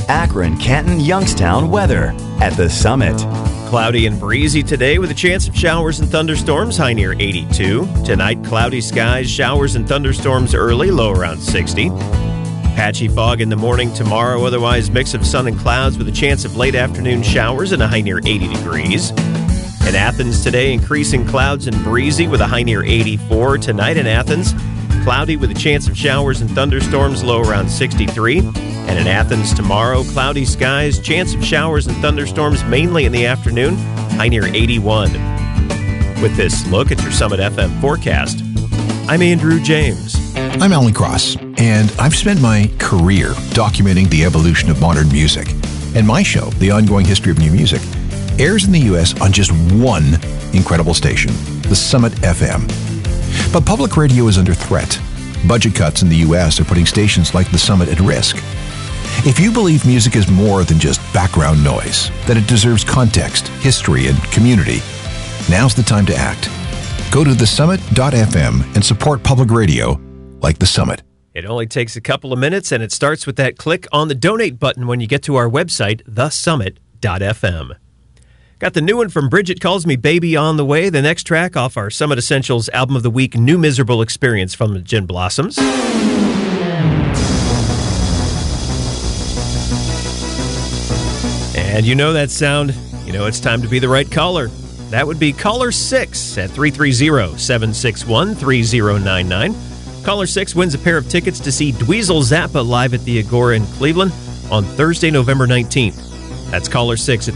Akron, Canton, Youngstown weather at The Summit. Cloudy and breezy today with a chance of showers and thunderstorms, high near 82. Tonight, cloudy skies, showers and thunderstorms early, low around 60. Patchy fog in the morning tomorrow, otherwise mix of sun and clouds with a chance of late afternoon showers and a high near 80 degrees. In Athens today, increasing clouds and breezy with a high near 84. Tonight in Athens, cloudy with a chance of showers and thunderstorms, low around 63. And in Athens tomorrow, cloudy skies, chance of showers and thunderstorms mainly in the afternoon, high near 81. With this look at your Summit FM forecast, I'm Andrew James. I'm Alan Cross, and I've spent my career documenting the evolution of modern music. And my show, The Ongoing History of New Music, airs in the U.S. on just one incredible station, the Summit FM. But public radio is under threat. Budget cuts in the U.S. are putting stations like the Summit at risk. If you believe music is more than just background noise, that it deserves context, history, and community, now's the time to act. Go to thesummit.fm and support public radio like the Summit. It only takes a couple of minutes, and it starts with that click on the donate button when you get to our website, thesummit.fm. Got the new one from Bridget Calls Me Baby on the way. The next track off our Summit Essentials Album of the Week, New Miserable Experience from the Gin Blossoms. And you know that sound. You know it's time to be the right caller. That would be caller 6 at 330-761-3099. Caller 6 wins a pair of tickets to see Dweezil Zappa live at the Agora in Cleveland on Thursday, November 19th. That's caller 6 at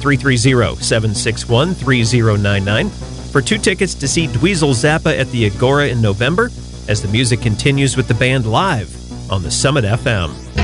330-761-3099 for 2 tickets to see Dweezil Zappa at the Agora in November as the music continues with the band live on the Summit FM.